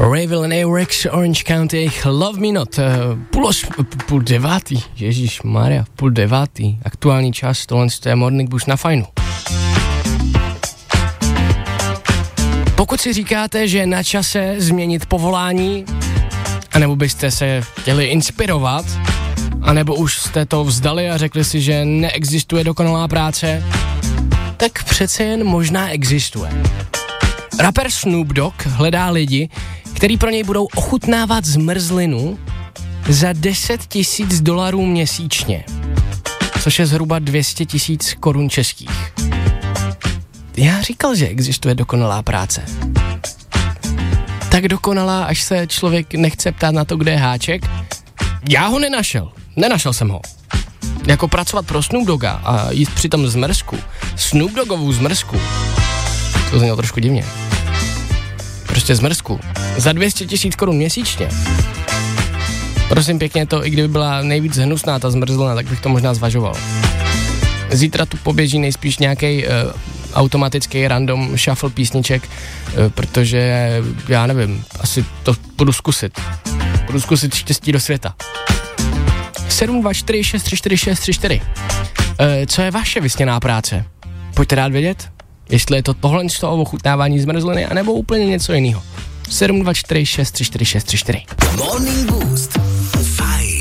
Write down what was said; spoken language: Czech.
Ravel and Arex, Orange County, Love Me Not, půl devátý, ježišmarja, 8:30, aktuální čas, tohle je Morning Boost na Fajnu. Pokud si říkáte, že je na čase změnit povolání, anebo byste se chtěli inspirovat, anebo už jste to vzdali a řekli si, že neexistuje dokonalá práce, tak přece jen možná existuje. Rapper Snoop Dogg hledá lidi, který pro něj budou ochutnávat zmrzlinu za $10,000 měsíčně, což je zhruba 200,000 korun českých. Já říkal, že existuje dokonalá práce. Tak dokonalá, až se člověk nechce ptát na to, kde je háček. Já ho nenašel jsem ho. Jako pracovat pro Snoop Dogga a jíst přitom zmrzku, Snoop Doggovou zmrzku, to znělo trošku divně. Prostě zmrzku za 200,000 korun měsíčně. Prosím pěkně, to i kdyby byla nejvíc hnusná ta zmrzlina, tak bych to možná zvažoval. Zítra tu poběží nejspíš nějaký automatický random shuffle písniček, protože já nevím, asi to budu zkusit. Budu zkusit štěstí do světa. 724 634 634. Co je vaše vysněná práce? Pojďte dát vědět, jestli je to tohle z toho ochutnávání zmrzliny, anebo úplně něco jiného. 724 634 634. Morning Boost. Fajn.